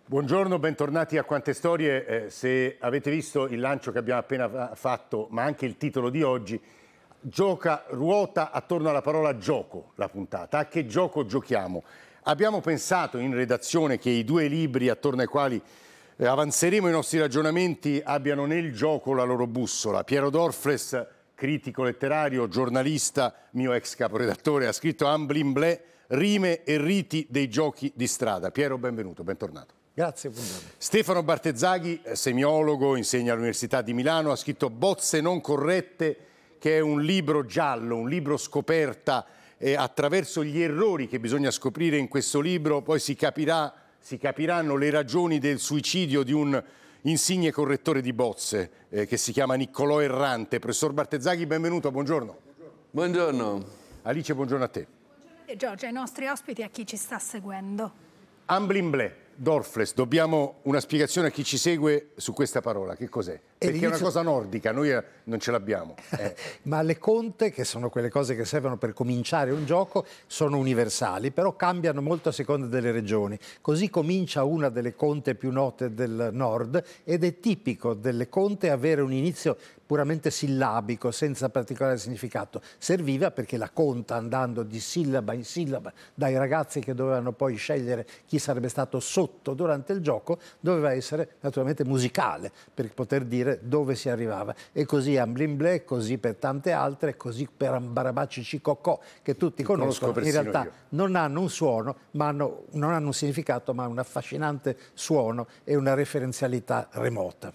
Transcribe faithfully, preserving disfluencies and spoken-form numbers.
Buongiorno, bentornati a Quante Storie. Eh, se avete visto il lancio che abbiamo appena fa- fatto, ma anche il titolo di oggi, gioca, ruota attorno alla parola gioco la puntata. A che gioco giochiamo? Abbiamo pensato in redazione che i due libri attorno ai quali eh, avanzeremo i nostri ragionamenti abbiano nel gioco la loro bussola. Piero Dorfles, critico letterario, giornalista, mio ex caporedattore, ha scritto Amblimblè, rime e riti dei giochi di strada. Piero, benvenuto, bentornato. Grazie, buongiorno. Stefano Bartezzaghi, semiologo, insegna all'Università di Milano, ha scritto Bozze non corrette, che è un libro giallo, un libro scoperta, e attraverso gli errori che bisogna scoprire in questo libro poi si capirà, si capiranno le ragioni del suicidio di un insigne correttore di bozze eh, che si chiama Niccolò Errante. Professor Bartezzaghi, benvenuto, buongiorno. Buongiorno. Alice, buongiorno a te. E Giorgio, ai nostri ospiti e a chi ci sta seguendo. Amblimblè, Dorfles, dobbiamo una spiegazione a chi ci segue su questa parola, che cos'è? Perché è una cosa nordica, noi non ce l'abbiamo. Eh. Ma le conte, che sono quelle cose che servono per cominciare un gioco, sono universali, però cambiano molto a seconda delle regioni. Così comincia una delle conte più note del nord ed è tipico delle conte avere un inizio puramente sillabico, senza particolare significato. Serviva perché la conta, andando di sillaba in sillaba dai ragazzi che dovevano poi scegliere chi sarebbe stato sotto durante il gioco, doveva essere naturalmente musicale per poter dire dove si arrivava. E così Amblimblè, così per tante altre, così per Ambarabacci Cicocò, che tutti Ti conoscono, conosco in realtà io. non hanno un suono, ma hanno, non hanno un significato, ma un affascinante suono e una referenzialità remota.